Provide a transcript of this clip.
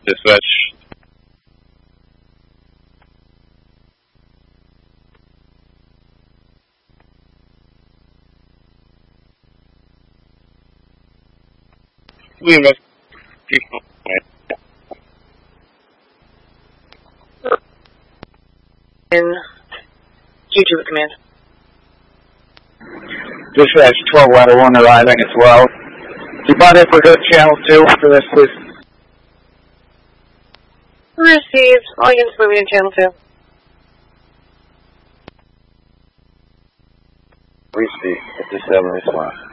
Dispatch. We must people. In Q2 command. Dispatch 12 Ladder 1 arriving as well. Do you mind if we go to channel 2 for this, please? Received. All units moving in channel 2. Received. 57 response.